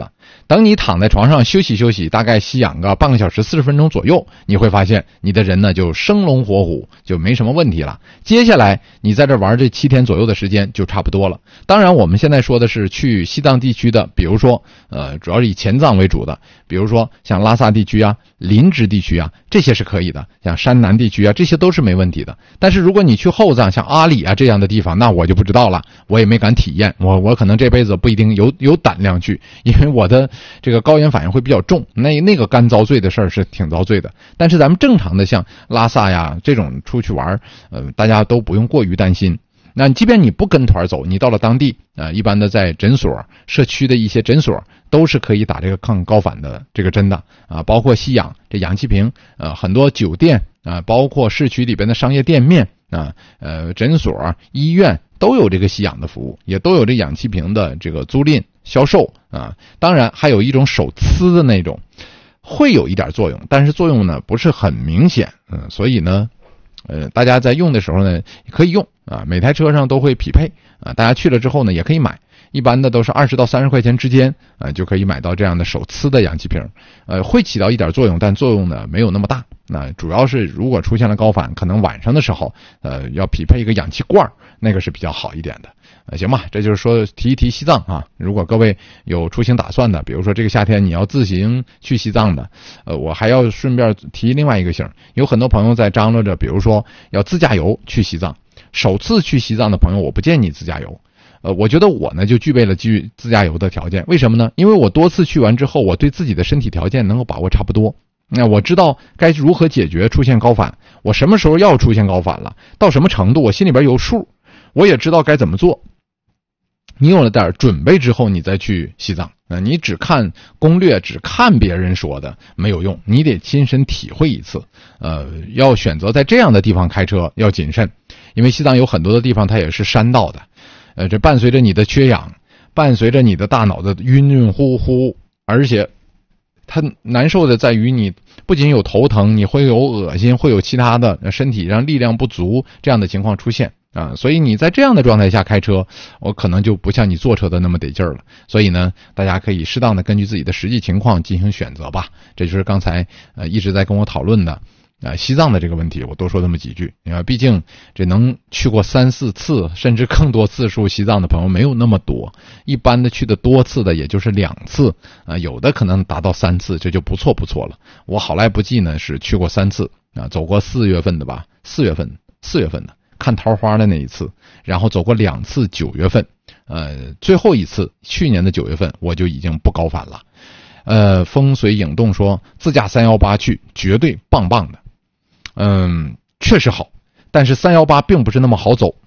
等你躺在床上休息休息，大概吸氧个半个小时40分钟左右，你会发现你的人呢就生龙活虎，就没什么问题了。接下来你在这玩这7天左右的时间就差不多了。当然我们现在说的是去西藏地区的，比如说主要是以前藏为主的，比如说像拉萨地区啊、林芝地区啊，这些是可以的，像山南地区啊，这些都是没问题的。但是如果你去后藏，像阿里啊这样的地方，那我就不知道了，我也没敢体验，我可能这辈子不一定有胆量去，因为我的这个高原反应会比较重，那个干遭罪的事儿是挺遭罪的。但是咱们正常的像拉萨呀这种出去玩，大家都不用过于担心。那即便你不跟团走，你到了当地一般的在诊所、社区的一些诊所都是可以打这个抗高反的这个针的啊，包括吸氧这氧气瓶，很多酒店啊，包括市区里边的商业店面啊，诊所、医院都有这个吸氧的服务，也都有这氧气瓶的这个租赁销售啊。当然还有一种手呲的那种，会有一点作用，但是作用呢不是很明显，所以呢大家在用的时候呢可以用啊，每台车上都会匹配啊，大家去了之后呢也可以买，一般的都是20到30块钱之间就可以买到这样的手呲的氧气瓶，会起到一点作用，但作用呢没有那么大。那主要是如果出现了高反，可能晚上的时候要匹配一个氧气罐，那个是比较好一点的。行吧，这就是说提一提西藏啊。如果各位有出行打算的，比如说这个夏天你要自行去西藏的，我还要顺便提另外一个醒，有很多朋友在张罗着，比如说要自驾游去西藏。首次去西藏的朋友，我不建议自驾游。我觉得我呢就具备了自驾游的条件。为什么呢？因为我多次去完之后，我对自己的身体条件能够把握差不多。那我知道该如何解决出现高反，我什么时候要出现高反了，到什么程度我心里边有数，我也知道该怎么做。你有了点准备之后，你再去西藏，你只看攻略，只看别人说的没有用，你得亲身体会一次。要选择在这样的地方开车要谨慎，因为西藏有很多的地方它也是山道的，这伴随着你的缺氧，伴随着你的大脑的晕晕乎乎，而且它难受的在于你不仅有头疼，你会有恶心，会有其他的身体上力量不足这样的情况出现啊，所以你在这样的状态下开车，我可能就不像你坐车的那么得劲儿了。所以呢，大家可以适当的根据自己的实际情况进行选择吧。这就是刚才一直在跟我讨论的西藏的这个问题，我多说这么几句。毕竟这能去过3、4次甚至更多次数西藏的朋友没有那么多，一般的去的多次的也就是2次有的可能达到3次，这就不错了。我好赖不济呢是去过3次走过4月份的吧，4月份的看桃花的那一次，然后走过2次9月份，最后一次去年的9月份我就已经不高反了。风随影动说自驾318去绝对棒棒的。确实好，但是318并不是那么好走，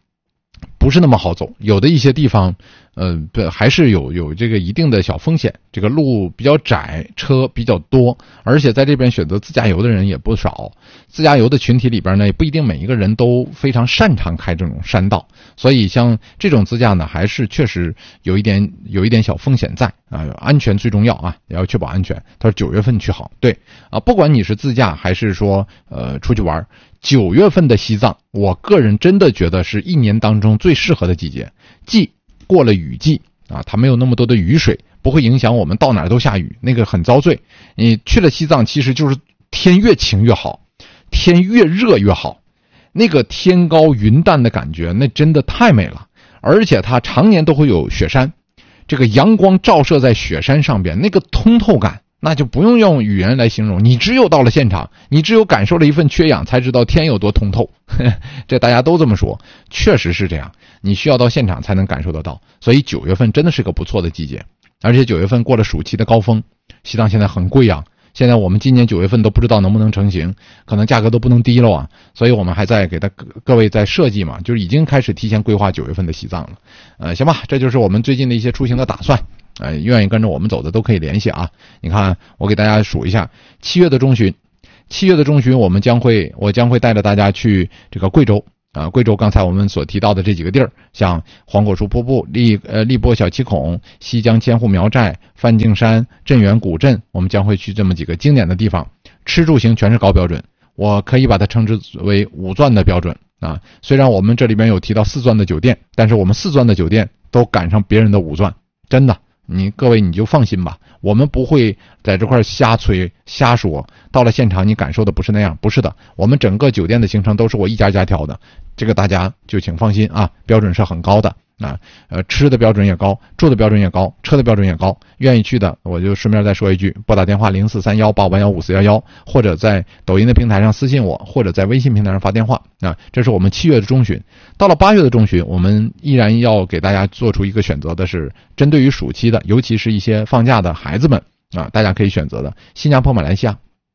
有的一些地方还是有这个一定的小风险，这个路比较窄，车比较多，而且在这边选择自驾游的人也不少。自驾游的群体里边呢，也不一定每一个人都非常擅长开这种山道，所以像这种自驾呢，还是确实有一点小风险在安全最重要啊，也要确保安全。他说9月份去好，对不管你是自驾还是说出去玩，9月份的西藏，我个人真的觉得是一年当中最适合的季节，既过了雨季它没有那么多的雨水，不会影响我们到哪儿都下雨，那个很遭罪。你去了西藏，其实就是天越晴越好，天越热越好，那个天高云淡的感觉，那真的太美了。而且它常年都会有雪山，这个阳光照射在雪山上边，那个通透感，那就不用语言来形容，你只有到了现场，你只有感受了一份缺氧，才知道天有多通透。这大家都这么说，确实是这样，你需要到现场才能感受得到。所以9月份真的是个不错的季节，而且9月份过了暑期的高峰，西藏现在很贵啊，现在我们今年9月份都不知道能不能成行，可能价格都不能低了啊，所以我们还在给各位在设计嘛，就是已经开始提前规划9月份的西藏了。行吧，这就是我们最近的一些出行的打算。愿意跟着我们走的都可以联系啊。你看，我给大家数一下，7月的中旬我将会带着大家去这个贵州贵州刚才我们所提到的这几个地儿，像黄果树瀑布、荔波小七孔、西江千户苗寨、梵净山、镇远古镇，我们将会去这么几个经典的地方。吃住行全是高标准，我可以把它称之为5钻的标准虽然我们这里边有提到4钻的酒店，但是我们4钻的酒店都赶上别人的5钻，真的各位你就放心吧，我们不会在这块瞎吹瞎说，到了现场你感受的不是那样，不是的，我们整个酒店的行程都是我一家家挑的，这个大家就请放心啊，标准是很高的啊，吃的标准也高，住的标准也高，车的标准也高，愿意去的我就顺便再说一句，拨打电话043185815411，或者在抖音的平台上私信我，或者在微信平台上发电话啊。这是我们7月的中旬，到了8月的中旬，我们依然要给大家做出一个选择的是，针对于暑期的，尤其是一些放假的孩子们啊，大家可以选择的新加坡、马来西亚。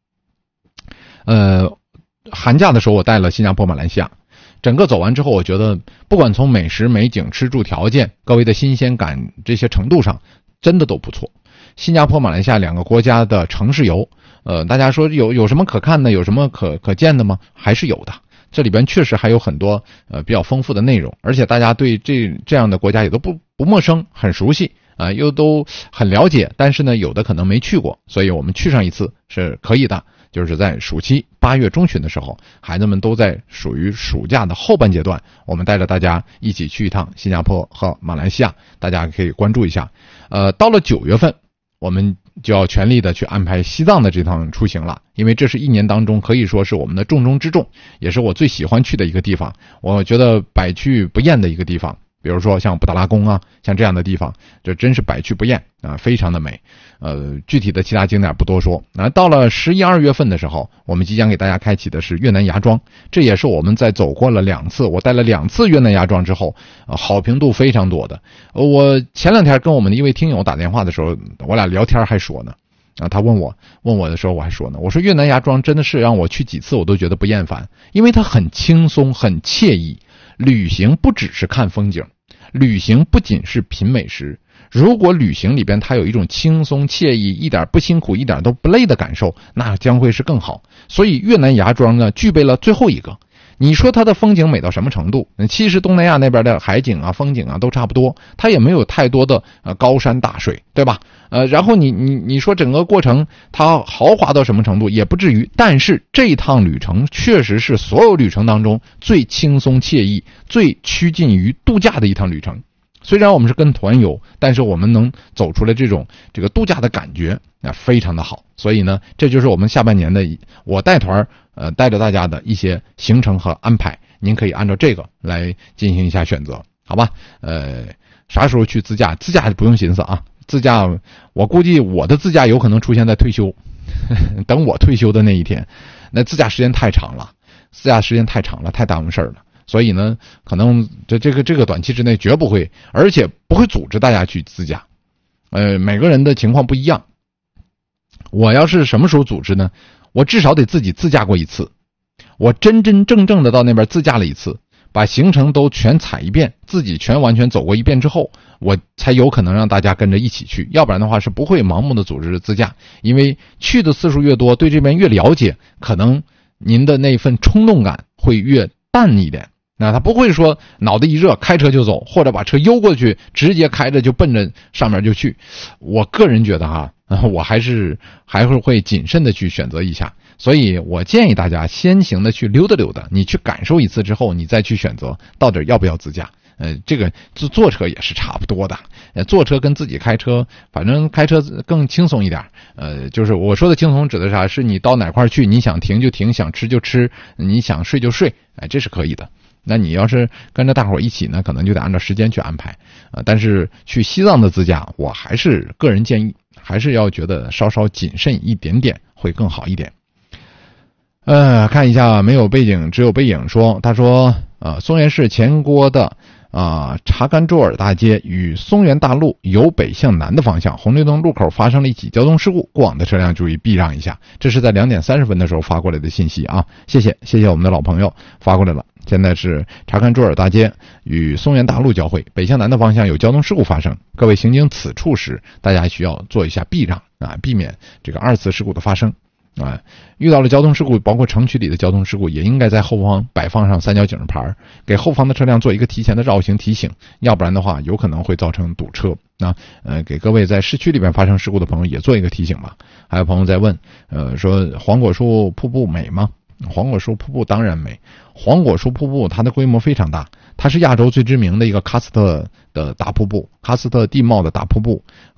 寒假的时候我带了新加坡、马来西亚。整个走完之后，我觉得不管从美食、美景、吃住条件，各位的新鲜感这些程度上，真的都不错。新加坡、马来西亚2个国家的城市游，大家说有什么可看的，有什么可见的吗？还是有的。这里边确实还有很多比较丰富的内容，而且大家对这样的国家也都不陌生，很熟悉啊，又都很了解。但是呢，有的可能没去过，所以我们去上一次是可以的。就是在暑期8月中旬的时候，孩子们都在属于暑假的后半阶段，我们带着大家一起去一趟新加坡和马来西亚，大家可以关注一下。到了9月份，我们就要全力的去安排西藏的这趟出行了，因为这是1年当中可以说是我们的重中之重，也是我最喜欢去的一个地方，我觉得百去不厌的一个地方。比如说像布达拉宫啊，像这样的地方，这真是百去不厌啊，非常的美。具体的其他景点不多说。到了11、12月份的时候，我们即将给大家开启的是越南芽庄，这也是我们在走过了2次，我带了2次越南芽庄之后，好评度非常多的。我前2天跟我们的一位听友打电话的时候，我俩聊天还说呢。他问我的时候，我还说呢，我说越南芽庄真的是让我去几次我都觉得不厌烦，因为它很轻松，很惬意。旅行不只是看风景，旅行不仅是品美食，如果旅行里边它有一种轻松惬意，一点不辛苦，一点都不累的感受，那将会是更好。所以越南芽庄呢，具备了最后一个。你说它的风景美到什么程度？其实东南亚那边的海景啊、风景啊都差不多，它也没有太多的高山大水，对吧？然后你说整个过程它豪华到什么程度也不至于，但是这一趟旅程确实是所有旅程当中最轻松惬意、最趋近于度假的一趟旅程。虽然我们是跟团游，但是我们能走出来这个度假的感觉，非常的好。所以呢，这就是我们下半年的我带团带着大家的一些行程和安排，您可以按照这个来进行一下选择，好吧？啥时候去自驾？自驾不用寻思啊，自驾我估计我的自驾有可能出现在退休，等我退休的那一天，那自驾时间太长了，太耽误事儿了。所以呢，可能这个短期之内绝不会，而且不会组织大家去自驾。每个人的情况不一样。我要是什么时候组织呢？我至少得自己自驾过一次，我真真正正的到那边自驾了一次，把行程都全踩一遍，自己全完全走过一遍之后，我才有可能让大家跟着一起去。要不然的话是不会盲目的组织自驾，因为去的次数越多，对这边越了解，可能您的那份冲动感会越淡一点。那他不会说脑袋一热开车就走，或者把车悠过去直接开着就奔着上面就去。我个人觉得我还是会谨慎的去选择一下，所以我建议大家先行的去溜达溜达，你去感受一次之后，你再去选择到底要不要自驾。这个坐车也是差不多的，坐车跟自己开车，反正开车更轻松一点。就是我说的轻松指的啥？是你到哪块去，你想停就停，想吃就吃，你想睡就睡，这是可以的。那你要是跟着大伙一起呢，可能就得按照时间去安排。但是去西藏的自驾，我还是个人建议，还是要觉得稍稍谨慎一点点会更好一点。看一下没有背景只有背影说，他说松原市前郭的查干卓尔大街与松原大路由北向南的方向红绿灯路口发生了一起交通事故，过往的车辆注意避让一下。这是在2点30分的时候发过来的信息啊，谢谢我们的老朋友发过来了。现在是查干卓尔大街与松原大路交汇，北向南的方向有交通事故发生，各位行经此处时，大家需要做一下避让避免这个2次事故的发生。遇到了交通事故，包括城区里的交通事故，也应该在后方摆放上三角警示牌，给后方的车辆做一个提前的绕行提醒，要不然的话有可能会造成堵车。给各位在市区里面发生事故的朋友也做一个提醒吧。还有朋友在问说黄果树瀑布美吗？黄果树瀑布当然美，黄果树瀑布它的规模非常大，它是亚洲最知名的一个喀斯特的大瀑布，喀斯特地貌的大瀑布，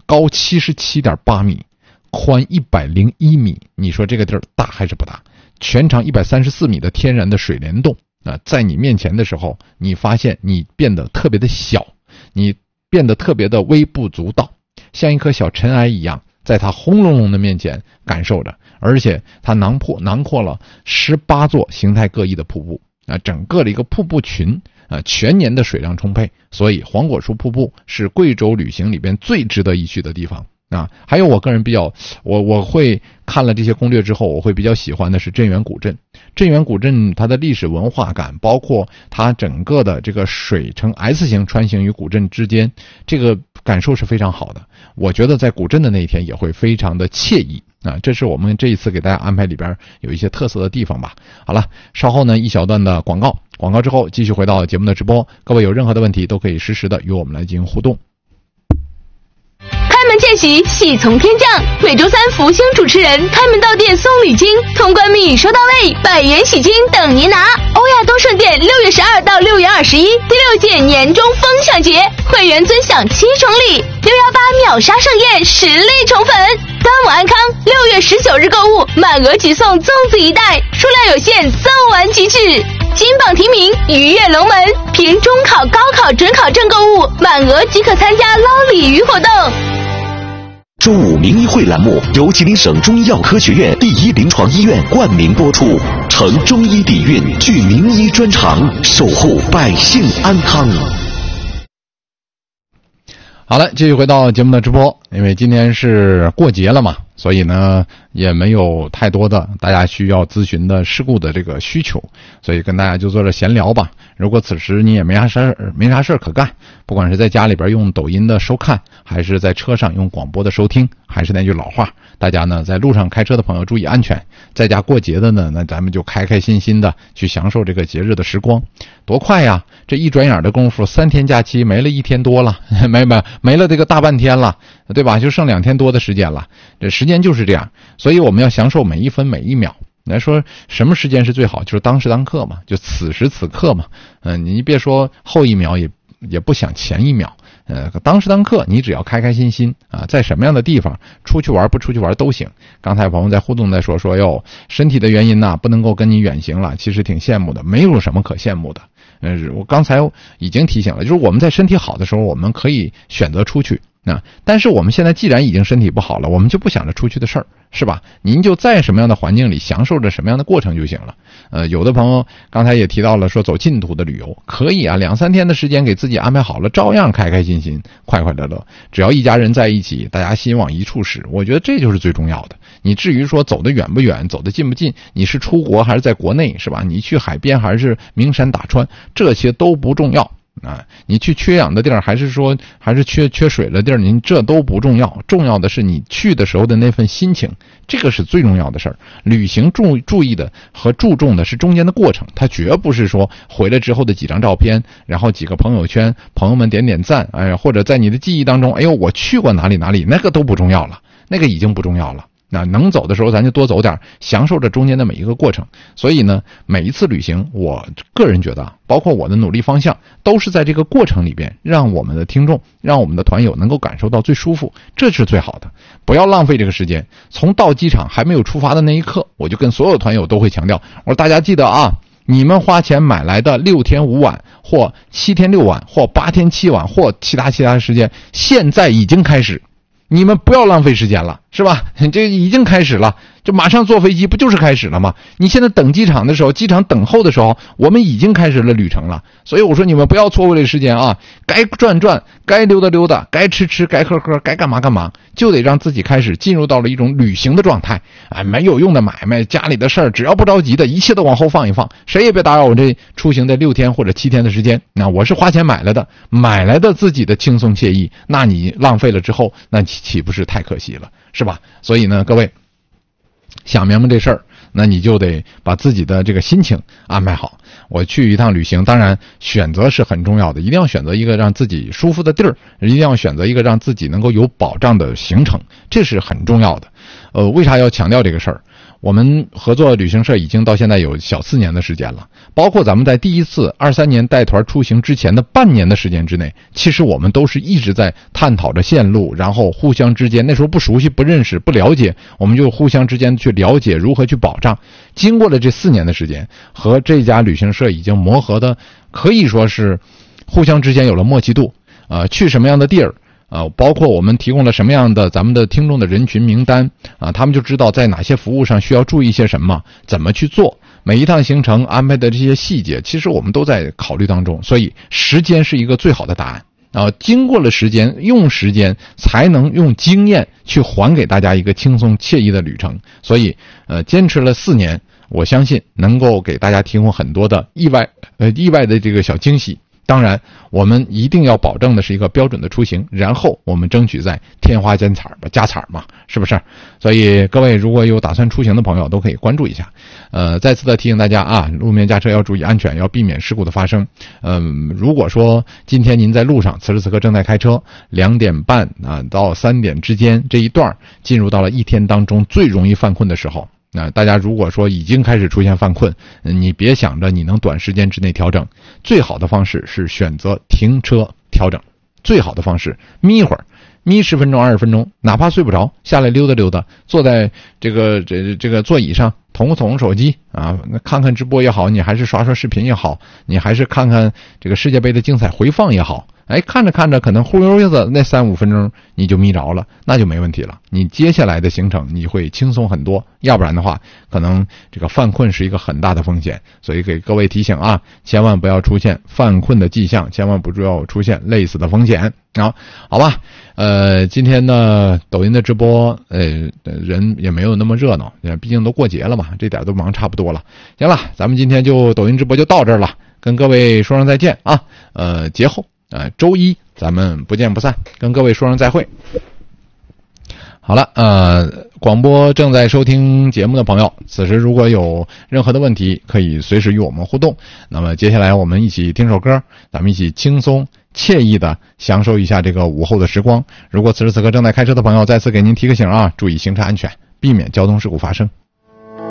高77.8米，宽101米，你说这个地儿大还是不大？全长134米的天然的水帘洞在你面前的时候，你发现你变得特别的小，你变得特别的微不足道，像一颗小尘埃一样，在它轰隆隆的面前感受着，而且它囊括了18座形态各异的瀑布整个的一个瀑布群全年的水量充沛，所以黄果树瀑布是贵州旅行里边最值得一去的地方还有我个人比较，我会看了这些攻略之后，我会比较喜欢的是镇远古镇。镇远古镇它的历史文化感，包括它整个的这个水呈 S 型穿行于古镇之间，这个感受是非常好的。我觉得在古镇的那一天也会非常的惬意这是我们这一次给大家安排里边有一些特色的地方吧。好了，稍后呢一小段的广告之后继续回到节目的直播，各位有任何的问题都可以实时的与我们来进行互动。 开门见喜，喜从天降。每周三福星主持人开门到店送礼金，通关密收到位，100元喜金等您拿。欧亚东盛店6月12到6月21，第6届年终疯抢节，会员尊享7重礼，618秒杀盛宴实力宠粉。端午安康，6月19日购物满额即送粽子1袋，数量有限，送完即止。金榜题名，鱼跃龙门，凭中考、高考、准考证购物，满额即可参加捞鲤鱼活动。 周五名医会栏目由吉林省中医药科学院第一临床医院冠名播出，承中医底蕴，具名医专长，守护百姓安康。 好了，继续回到节目的直播，因为今天是过节了嘛，所以呢也没有太多的大家需要咨询的事故的这个需求，所以跟大家就做着闲聊吧。如果此时你也没啥事儿可干，不管是在家里边用抖音的收看，还是在车上用广播的收听，还是那句老话，大家呢在路上开车的朋友注意安全，在家过节的呢，那咱们就开开心心的去享受这个节日的时光。多快呀，这一转眼的功夫3天假期没了1天多了，没了这个大半天了，对吧？就剩2天多的时间了，这时间就是这样，所以我们要享受每一分每一秒。来说什么时间是最好，就是当时当刻嘛，就此时此刻嘛。你别说后一秒，也不想前一秒。当时当刻，你只要开开心心在什么样的地方出去玩不出去玩都行。刚才朋友在互动在说哟，身体的原因不能够跟你远行了，其实挺羡慕的，没有什么可羡慕的。我刚才已经提醒了，就是我们在身体好的时候，我们可以选择出去。但是我们现在既然已经身体不好了，我们就不想着出去的事儿，是吧？您就在什么样的环境里享受着什么样的过程就行了。有的朋友刚才也提到了说走近途的旅游，可以2-3天的时间给自己安排好了，照样开开心心快快乐乐，只要一家人在一起，大家心往一处使，我觉得这就是最重要的。你至于说走得远不远，走得近不近，你是出国还是在国内，是吧？你去海边还是名山大川，这些都不重要。你去缺氧的地儿，还是缺水的地儿，您这都不重要，重要的是你去的时候的那份心情，这个是最重要的事儿。旅行注意的和注重的是中间的过程，它绝不是说回来之后的几张照片，然后几个朋友圈，朋友们点赞，或者在你的记忆当中，哎呦我去过哪里，那个都不重要了，那个已经不重要了。能走的时候咱就多走点，享受着中间的每一个过程。所以呢，每一次旅行，我个人觉得包括我的努力方向，都是在这个过程里边让我们的听众，让我们的团友能够感受到最舒服，这是最好的。不要浪费这个时间，从到机场还没有出发的那一刻，我就跟所有团友都会强调，我说大家记得你们花钱买来的6天5晚或7天6晚或8天7晚或其他时间，现在已经开始，你们不要浪费时间了，是吧？这已经开始了，就马上坐飞机，不就是开始了吗？你现在等机场的时候，机场等候的时候，我们已经开始了旅程了。所以我说你们不要错过这个时间该转，该溜达，该吃，该喝，该干嘛，就得让自己开始进入到了一种旅行的状态。没有用的买卖，家里的事儿，只要不着急的，一切都往后放一放，谁也别打扰我这出行的6天或者7天的时间。那我是花钱买来的自己的轻松惬意，那你浪费了之后，那岂不是太可惜了，是吧？所以呢，各位想明白这事儿，那你就得把自己的这个心情安排好。我去一趟旅行，当然选择是很重要的，一定要选择一个让自己舒服的地儿，一定要选择一个让自己能够有保障的行程，这是很重要的。为啥要强调这个事儿？ 我们合作旅行社已经到现在有小4年的时间了，包括咱们在第一次23年带团出行之前的半年的时间之内，其实我们都是一直在探讨着线路，然后互相之间那时候不熟悉、不认识、不了解，我们就互相之间去了解如何去保障。经过了这4年的时间，和这家旅行社已经磨合的可以说是互相之间有了默契度，去什么样的地儿，包括我们提供了什么样的咱们的听众的人群名单他们就知道在哪些服务上需要注意些什么，怎么去做。每一趟行程安排的这些细节，其实我们都在考虑当中，所以时间是一个最好的答案。经过了时间，用时间才能用经验去还给大家一个轻松惬意的旅程。所以坚持了4年，我相信能够给大家提供很多的意外的这个小惊喜。当然我们一定要保证的是一个标准的出行，然后我们争取在添花加彩嘛，是不是？所以各位如果有打算出行的朋友都可以关注一下。再次的提醒大家路面驾车要注意安全，要避免事故的发生。如果说今天您在路上，此时此刻正在开车，2点半到3点之间这一段进入到了一天当中最容易犯困的时候。大家如果说已经开始出现犯困，你别想着你能短时间之内调整，最好的方式是选择停车调整。最好的方式眯一会儿，眯10分钟20分钟，哪怕睡不着，下来溜达溜达，坐在这个座椅上捅手机看看直播也好，你还是刷视频也好，你还是看看这个世界杯的精彩回放也好，看着看着可能忽悠的那3-5分钟你就迷着了，那就没问题了。你接下来的行程你会轻松很多，要不然的话可能这个犯困是一个很大的风险。所以给各位提醒千万不要出现犯困的迹象，千万不要出现累死的风险好吧。今天呢抖音的直播人也没有那么热闹，毕竟都过节了嘛，这点都忙差不多了。行了，咱们今天就抖音直播就到这儿了，跟各位说声再见节后周一咱们不见不散，跟各位说声再会。好了，广播正在收听节目的朋友，此时如果有任何的问题，可以随时与我们互动。那么接下来我们一起听首歌，咱们一起轻松惬意的享受一下这个午后的时光。如果此时此刻正在开车的朋友，再次给您提个醒注意行车安全，避免交通事故发生。